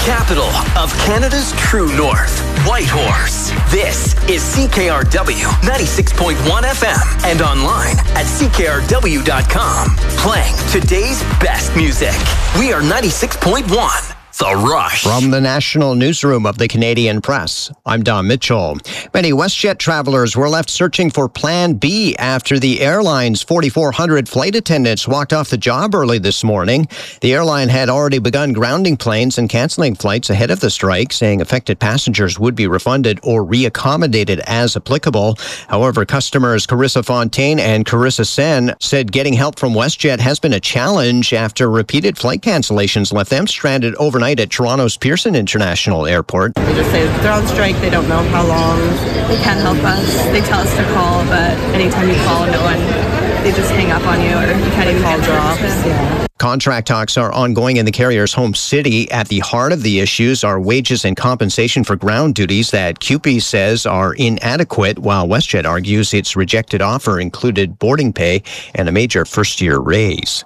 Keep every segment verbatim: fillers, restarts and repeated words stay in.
capital of Canada's true north, Whitehorse. This is C K R W ninety-six point one F M and online at C K R W dot com. Playing today's best music. We are ninety-six point one. The Rush. From the National Newsroom of the Canadian Press, I'm Don Mitchell. Many WestJet travelers were left searching for Plan B after the airline's forty-four hundred flight attendants walked off the job early this morning. The airline had already begun grounding planes and canceling flights ahead of the strike, saying affected passengers would be refunded or reaccommodated as applicable. However, customers Carissa Fontaine and Carissa Sen said getting help from WestJet has been a challenge after repeated flight cancellations left them stranded overnight at Toronto's Pearson International Airport. They just say they're on strike, they don't know how long. They can't help us. They tell us to call, but anytime you call, no one, they just hang up on you or you can't even call drops. Yeah. Contract talks are ongoing in the carrier's home city. At the heart of the issues are wages and compensation for ground duties that C U P E says are inadequate, while WestJet argues its rejected offer included boarding pay and a major first-year raise.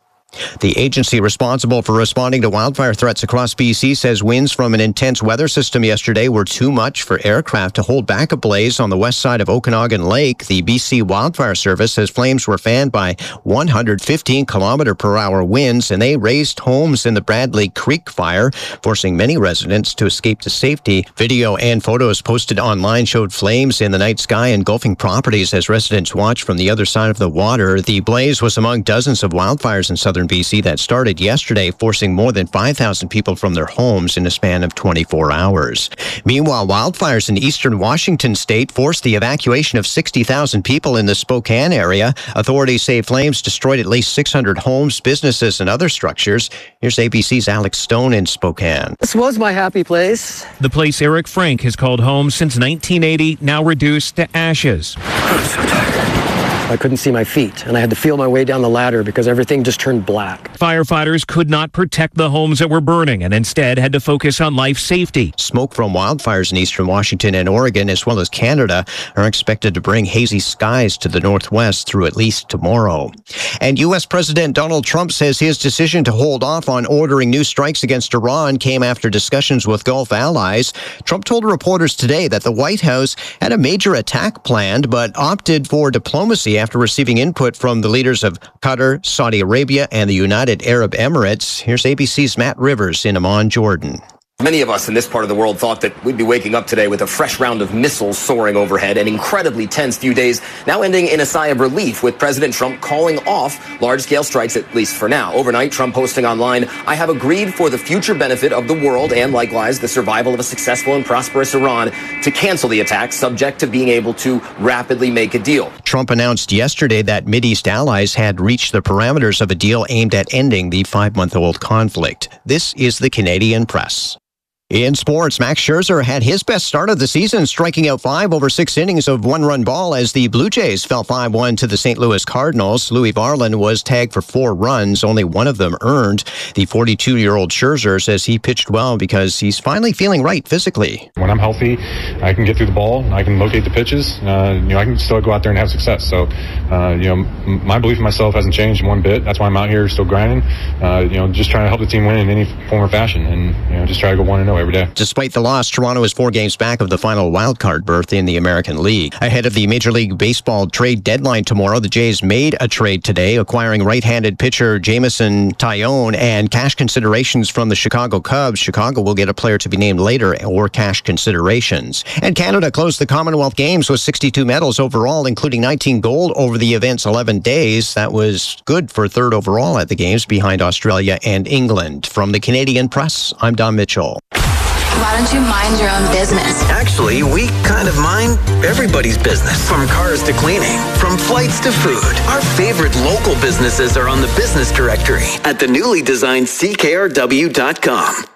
The agency responsible for responding to wildfire threats across B C says winds from an intense weather system yesterday were too much for aircraft to hold back a blaze on the west side of Okanagan Lake. The B C Wildfire Service says flames were fanned by one hundred fifteen kilometer per hour winds, and they razed homes in the Bradley Creek fire, forcing many residents to escape to safety. Video and photos posted online showed flames in the night sky engulfing properties as residents watched from the other side of the water. The blaze was among dozens of wildfires in southern B C that started yesterday, forcing more than five thousand people from their homes in a span of twenty-four hours. Meanwhile, wildfires in eastern Washington state forced the evacuation of sixty thousand people in the Spokane area. Authorities say flames destroyed at least six hundred homes, businesses, and other structures. Here's A B C's Alex Stone in Spokane. This was my happy place. The place Eric Frank has called home since nineteen eighty, now reduced to ashes. I'm so tired. I couldn't see my feet, and I had to feel my way down the ladder because everything just turned black. Firefighters could not protect the homes that were burning and instead had to focus on life safety. Smoke from wildfires in eastern Washington and Oregon, as well as Canada, are expected to bring hazy skies to the northwest through at least tomorrow. And U S President Donald Trump says his decision to hold off on ordering new strikes against Iran came after discussions with Gulf allies. Trump told reporters today that the White House had a major attack planned, but opted for diplomacy after receiving input from the leaders of Qatar, Saudi Arabia, and the United Arab Emirates. Here's A B C's Matt Rivers in Amman, Jordan. Many of us in this part of the world thought that we'd be waking up today with a fresh round of missiles soaring overhead, an incredibly tense few days now ending in a sigh of relief with President Trump calling off large-scale strikes, at least for now. Overnight, Trump posting online, "I have agreed for the future benefit of the world and likewise the survival of a successful and prosperous Iran to cancel the attack, subject to being able to rapidly make a deal." Trump announced yesterday that Mideast allies had reached the parameters of a deal aimed at ending the five-month-old conflict. This is the Canadian Press. In sports, Max Scherzer had his best start of the season, striking out five over six innings of one-run ball as the Blue Jays fell five one to the Saint Louis Cardinals. Louis Varland was tagged for four runs, only one of them earned. The forty-two-year-old Scherzer says he pitched well because he's finally feeling right physically. When I'm healthy, I can get through the ball, I can locate the pitches, uh, you know, I can still go out there and have success. So, uh, you know, m- my belief in myself hasn't changed one bit. That's why I'm out here still grinding, uh, you know, just trying to help the team win in any form or fashion, and you know, just try to go one and zero every day. Despite the loss, Toronto is four games back of the final wildcard berth in the American League. Ahead of the Major League Baseball trade deadline tomorrow, the Jays made a trade today, acquiring right-handed pitcher Jameson Taillon and cash considerations from the Chicago Cubs. Chicago will get a player to be named later or cash considerations. And Canada closed the Commonwealth Games with sixty-two medals overall, including nineteen gold over the event's eleven days. That was good for third overall at the Games, behind Australia and England. From the Canadian Press, I'm Don Mitchell. Why don't you mind your own business? Actually, we kind of mind everybody's business. From cars to cleaning, from flights to food. Our favorite local businesses are on the business directory at the newly designed C K R W dot com.